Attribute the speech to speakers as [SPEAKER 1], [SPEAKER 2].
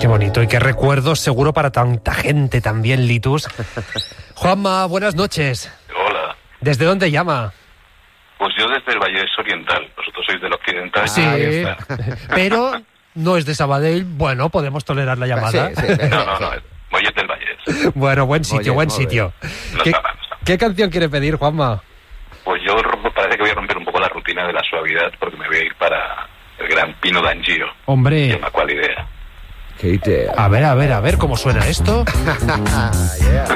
[SPEAKER 1] Qué bonito y qué recuerdos seguro para tanta gente también, Litus. Juanma, buenas noches.
[SPEAKER 2] Hola.
[SPEAKER 1] ¿Desde dónde llama?
[SPEAKER 2] Pues yo desde el Vallés Oriental. Vosotros sois del Occidental.
[SPEAKER 1] Sí, pero no es de Sabadell. Bueno, podemos tolerar la llamada.
[SPEAKER 2] Sí. No, Mollet del Vallés.
[SPEAKER 1] Bueno, buen sitio, buen sitio.
[SPEAKER 2] No está mal.
[SPEAKER 1] ¿Qué canción quiere pedir, Juanma?
[SPEAKER 2] Pues yo parece que voy a romper un poco la rutina de la suavidad porque me voy a ir para el gran Pino d'Angio.
[SPEAKER 1] Hombre.
[SPEAKER 2] Se llama ¿Cuál idea?
[SPEAKER 1] A ver, cómo suena esto.
[SPEAKER 3] Yeah.